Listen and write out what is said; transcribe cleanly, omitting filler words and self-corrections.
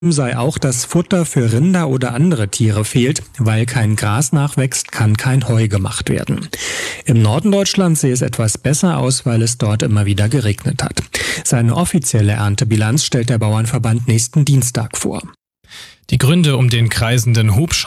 sei auch, dass Futter für Rinder oder andere Tiere fehlt. Weil kein Gras nachwächst, kann kein Heu gemacht werden. Im Norden Deutschlands sehe es etwas besser aus, weil es dort immer wieder geregnet hat. Seine offizielle Erntebilanz stellt der Bauernverband nächsten Dienstag vor. Die Gründe um den kreisenden Hubschrauber